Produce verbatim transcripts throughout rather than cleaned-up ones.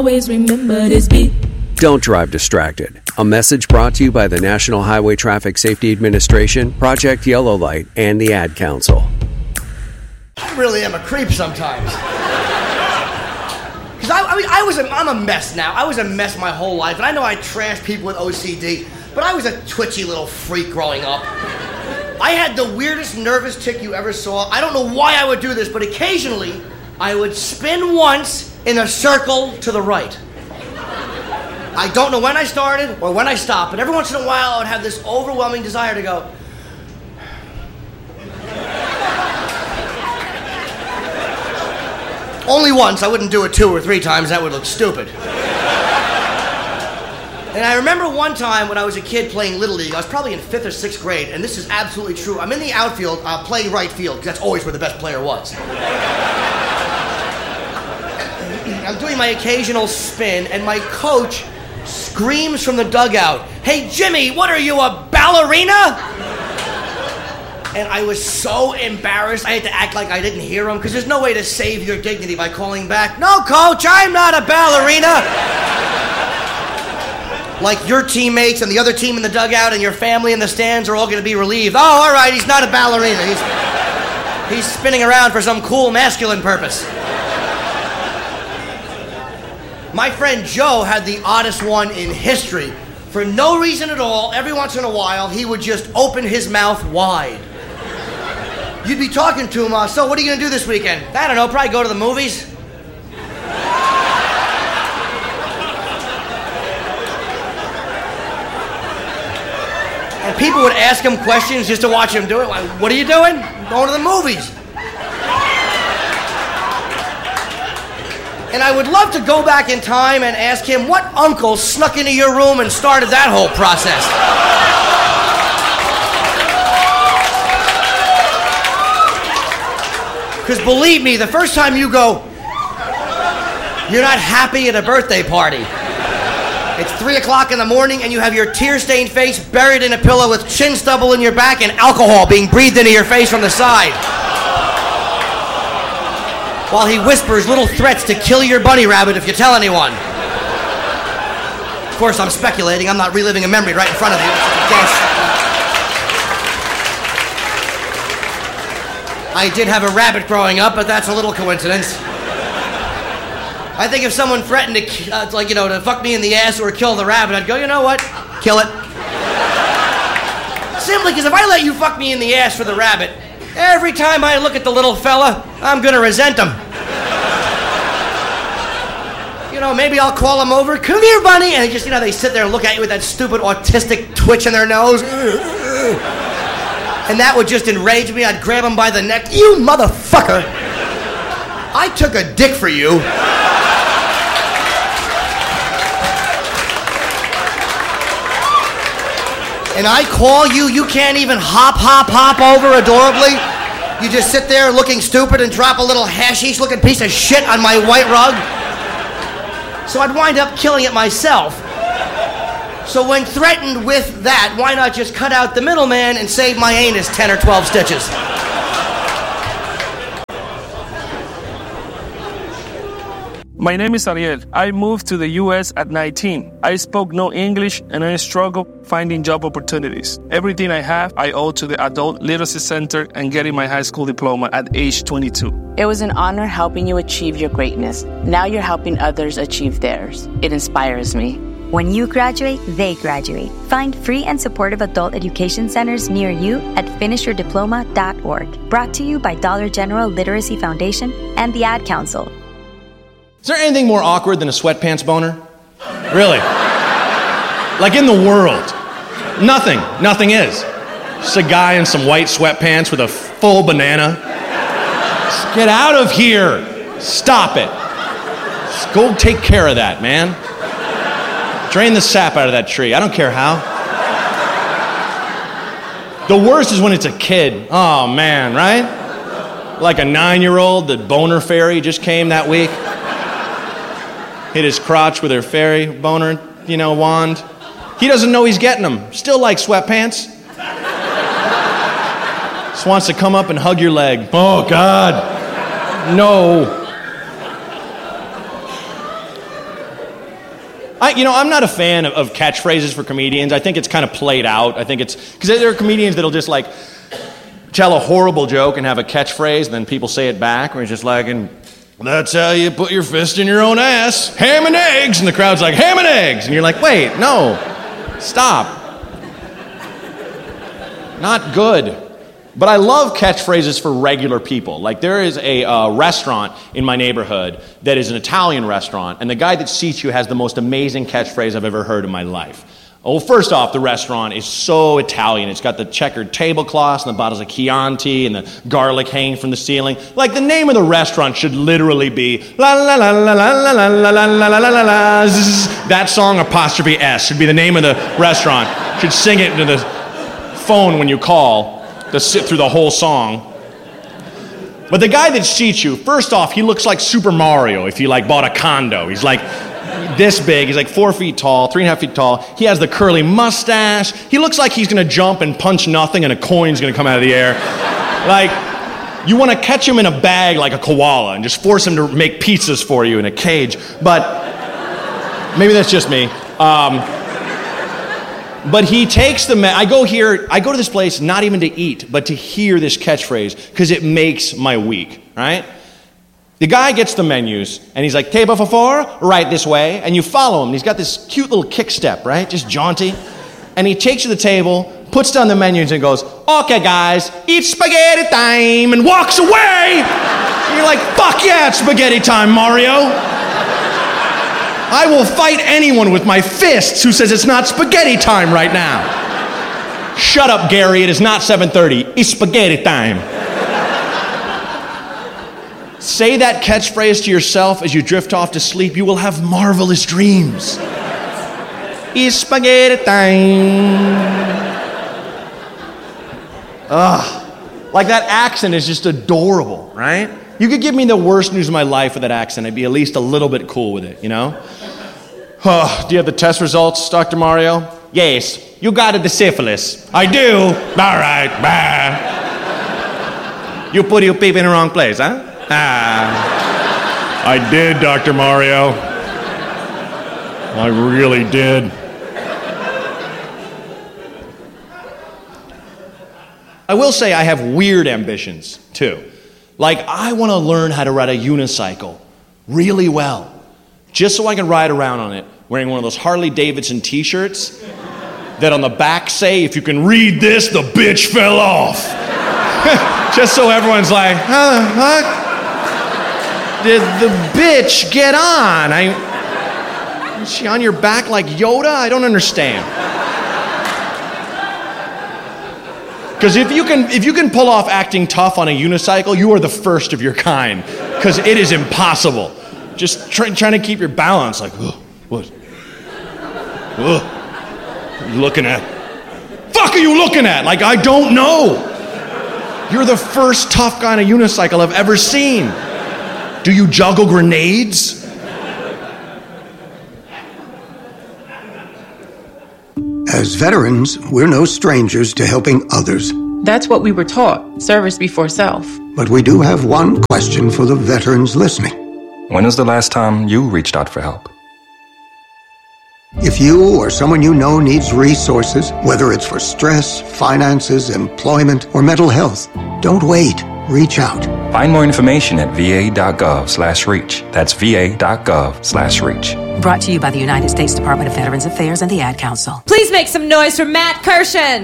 Always remember this beat. Don't drive distracted. A message brought to you by the National Highway Traffic Safety Administration, Project Yellow Light, and the Ad Council. I really am a creep sometimes. Because I, I mean, I was a, I'm a mess now. I was a mess my whole life, and I know I trash people with O C D, but I was a twitchy little freak growing up. I had the weirdest nervous tic you ever saw. I don't know why I would do this, but occasionally I would spin once in a circle to the right. I don't know when I started or when I stopped, but every once in a while I would have this overwhelming desire to go. Only once. I wouldn't do it two or three times. That would look stupid. And I remember one time when I was a kid playing Little League, I was probably in fifth or sixth grade, and this is absolutely true. I'm in the outfield, uh, playing right field, because that's always where the best player was. I'm doing my occasional spin, and my coach screams from the dugout, "Hey, Jimmy, what are you, a ballerina?" And I was so embarrassed, I had to act like I didn't hear him, because there's no way to save your dignity by calling back, "No, coach, I'm not a ballerina." Like your teammates and the other team in the dugout and your family in the stands are all going to be relieved. "Oh, all right, he's not a ballerina. He's, he's spinning around for some cool masculine purpose." My friend Joe had the oddest one in history. For no reason at all, every once in a while, he would just open his mouth wide. You'd be talking to him, uh, "So what are you going to do this weekend?" "I don't know, probably go to the movies." And people would ask him questions just to watch him do it. Like, "What are you doing?" "Going to the movies." And I would love to go back in time and ask him what uncle snuck into your room and started that whole process. Because believe me, the first time you go, you're not happy at a birthday party. It's three o'clock in the morning and you have your tear-stained face buried in a pillow with chin stubble in your back and alcohol being breathed into your face from the side. While he whispers little threats to kill your bunny rabbit if you tell anyone. Of course, I'm speculating. I'm not reliving a memory right in front of you. It's a guess. I did have a rabbit growing up, but that's a little coincidence. I think if someone threatened to, uh, like, you know, to fuck me in the ass or kill the rabbit, I'd go, "You know what? Kill it." Simply because if I let you fuck me in the ass for the rabbit, every time I look at the little fella, I'm gonna resent him. You know, maybe I'll call him over, "Come here, bunny," and they just, you know, they sit there and look at you with that stupid autistic twitch in their nose. And that would just enrage me. I'd grab him by the neck. "You motherfucker! I took a dick for you." And I call you, you can't even hop, hop, hop over adorably. You just sit there looking stupid and drop a little hashish-looking piece of shit on my white rug. So I'd wind up killing it myself. So when threatened with that, why not just cut out the middleman and save my anus ten or twelve stitches? My name is Ariel. I moved to the U S at nineteen. I spoke no English and I struggled finding job opportunities. Everything I have, I owe to the Adult Literacy Center and getting my high school diploma at age twenty-two. It was an honor helping you achieve your greatness. Now you're helping others achieve theirs. It inspires me. When you graduate, they graduate. Find free and supportive adult education centers near you at finish your diploma dot org. Brought to you by Dollar General Literacy Foundation and the Ad Council. Is there anything more awkward than a sweatpants boner? Really? Like in the world? Nothing. Nothing is. Just a guy in some white sweatpants with a full banana. Just get out of here. Stop it. Just go take care of that, man. Drain the sap out of that tree. I don't care how. The worst is when it's a kid. Oh, man, right? Like a nine-year-old, the boner fairy just came that week. Hit his crotch with her fairy boner, you know, wand. He doesn't know he's getting them. Still like sweatpants. Just wants to come up and hug your leg. Oh, God. No. I, you know, I'm not a fan of, of catchphrases for comedians. I think it's kind of played out. I think it's, because there are comedians that'll just like tell a horrible joke and have a catchphrase, and then people say it back, where it's just like, and that's how you put your fist in your own ass, ham and eggs, and the crowd's like, ham and eggs, and you're like, wait, no, stop. Not good. But I love catchphrases for regular people. Like, there is a uh, restaurant in my neighborhood that is an Italian restaurant, and the guy that seats you has the most amazing catchphrase I've ever heard in my life. Well, first off, the restaurant is so Italian. It's got the checkered tablecloths and the bottles of Chianti and the garlic hanging from the ceiling. Like, the name of the restaurant should literally be la la la la la la la la la la la la la. That song apostrophe S should be the name of the restaurant. Should sing it into the phone when you call. To sit through the whole song. But the guy that seats you, first off, he looks like Super Mario if he like bought a condo. He's like this big, he's like four feet tall, three and a half feet tall. He has the curly mustache. He looks like he's gonna jump and punch nothing and a coin's gonna come out of the air. Like, you wanna catch him in a bag like a koala and just force him to make pizzas for you in a cage. But maybe that's just me. Um, But he takes the, me- I go here, I go to this place not even to eat, but to hear this catchphrase, because it makes my week, right? The guy gets the menus, and he's like, table for four, right this way, and you follow him. He's got this cute little kick step, right? Just jaunty. And he takes you to the table, puts down the menus, and goes, okay, guys, it's spaghetti time, and walks away! And you're like, fuck yeah, it's spaghetti time, Mario! I will fight anyone with my fists who says it's not spaghetti time right now. Shut up, Gary. It is not seven thirty. It's spaghetti time. Say that catchphrase to yourself as you drift off to sleep. You will have marvelous dreams. It's spaghetti time. Ugh. Like, that accent is just adorable, right? You could give me the worst news of my life with that accent. I'd be at least a little bit cool with it, you know? Oh, do you have the test results, Doctor Mario? Yes. You got it, the syphilis. I do. All right. Bah. You put your peep in the wrong place, huh? Ah. I did, Doctor Mario. I really did. I will say I have weird ambitions, too. Like, I want to learn how to ride a unicycle really well, just so I can ride around on it wearing one of those Harley Davidson t-shirts that on the back say, if you can read this, the bitch fell off. Just so everyone's like, huh, huh? Did the bitch get on? I, is she on your back like Yoda? I don't understand. Because if you can if you can pull off acting tough on a unicycle, you are the first of your kind. Because it is impossible. Just try, trying to keep your balance, like, ugh, what? Ugh. What are you looking at? Fuck are you looking at? Like, I don't know. You're the first tough guy on a unicycle I've ever seen. Do you juggle grenades? As veterans, we're no strangers to helping others. That's what we were taught, service before self. But we do have one question for the veterans listening. When was the last time you reached out for help? If you or someone you know needs resources, whether it's for stress, finances, employment, or mental health, don't wait. Reach out. Find more information at va.gov slash reach. That's va.gov slash reach. Brought to you by the United States Department of Veterans Affairs and the Ad Council. Please make some noise for Matt Kirshen.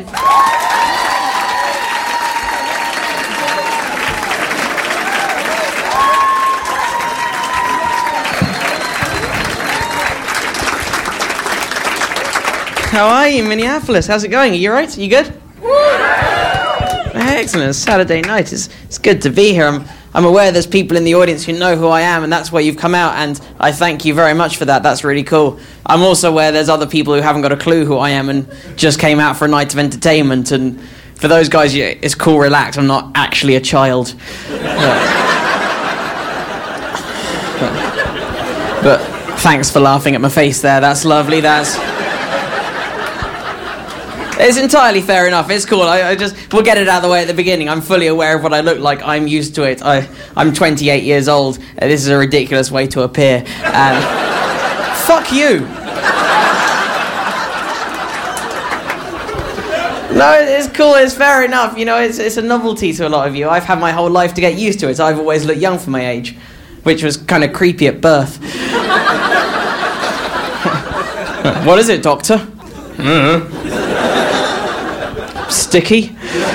How are you, Minneapolis? How's it going? Are you all right? Are you good? Excellent. It's Saturday night. It's, it's good to be here. I'm, I'm aware there's people in the audience who know who I am, and that's why you've come out, and I thank you very much for that. That's really cool. I'm also aware there's other people who haven't got a clue who I am and just came out for a night of entertainment, and for those guys, it's cool, relax. I'm not actually a child. But, but, but thanks for laughing at my face there. That's lovely. That's... It's entirely fair enough. It's cool. I, I just we'll get it out of the way at the beginning. I'm fully aware of what I look like. I'm used to it. I, I'm twenty-eight years old. This is a ridiculous way to appear. And fuck you. No, it's cool, it's fair enough. You know, it's, it's a novelty to a lot of you. I've had my whole life to get used to it. I've always looked young for my age, which was kind of creepy at birth. What is it, Doctor? Mm-hmm. Sticky?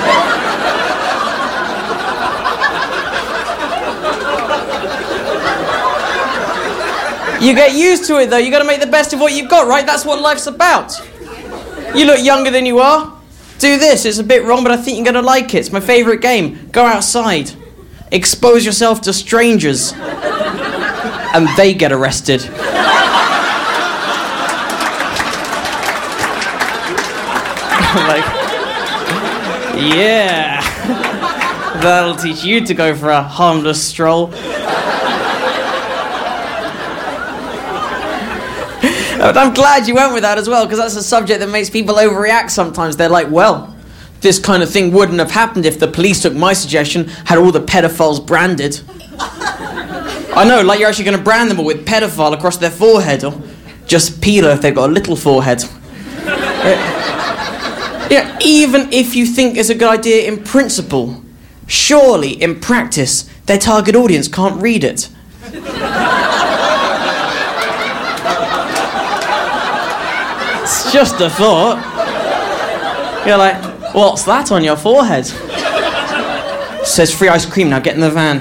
You get used to it, though. You got to make the best of what you've got, right? That's what life's about. You look younger than you are. Do this. It's a bit wrong, but I think you're going to like it. It's my favourite game. Go outside. Expose yourself to strangers. And they get arrested. Like, yeah. That'll teach you to go for a harmless stroll. But I'm glad you went with that as well, because that's a subject that makes people overreact sometimes. They're like, well, this kind of thing wouldn't have happened if the police took my suggestion, had all the pedophiles branded. I know, like you're actually going to brand them all with pedophile across their forehead, or just pedo if they've got a little forehead. Yeah. Yeah, even if you think it's a good idea in principle, surely in practice their target audience can't read it. It's just a thought. You're like, what's that on your forehead? It says free ice cream, now get in the van.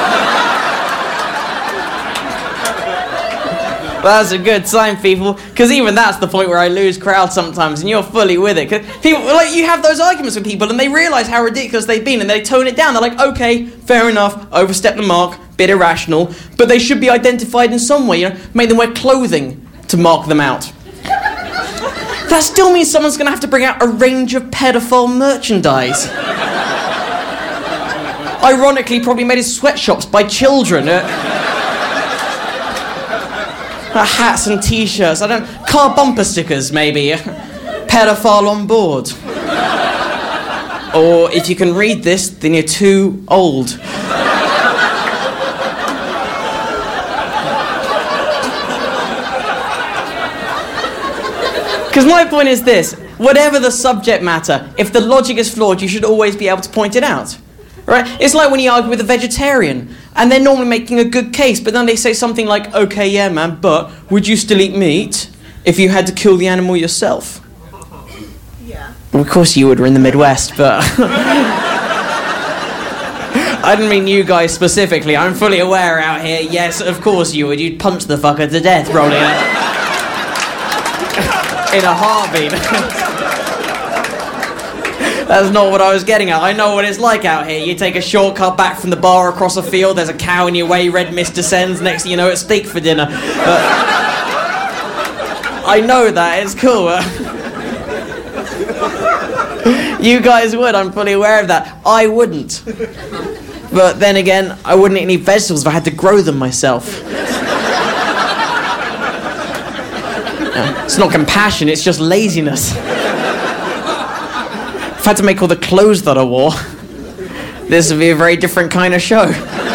That's a good sign, people, because even that's the point where I lose crowd sometimes, and you're fully with it. Cause people, like, you have those arguments with people, and they realise how ridiculous they've been, and they tone it down. They're like, okay, fair enough, overstep the mark, bit irrational, but they should be identified in some way. You know, make them wear clothing to mark them out. That still means someone's going to have to bring out a range of pedophile merchandise. Ironically, probably made in sweatshops by children. Uh, uh, hats and t-shirts. I don't. Car bumper stickers, maybe. Pedophile on board. Or if you can read this, then you're too old. Because my point is this, whatever the subject matter, if the logic is flawed, you should always be able to point it out. Right? It's like when you argue with a vegetarian, and they're normally making a good case, but then they say something like, okay, yeah, man, but would you still eat meat if you had to kill the animal yourself? Yeah. Well, of course you would, we're in the Midwest, but... I didn't mean you guys specifically, I'm fully aware out here, yes, of course you would, you'd punch the fucker to death, probably. In a heartbeat. That's not what I was getting at. I know what it's like out here. You take a shortcut back from the bar across a field, there's a cow in your way, red mist descends, next thing you know it's steak for dinner. But I know that, it's cool. You guys would, I'm fully aware of that. I wouldn't. But then again, I wouldn't eat any vegetables if I had to grow them myself. It's not compassion, it's just laziness. If I had to make all the clothes that I wore, this would be a very different kind of show.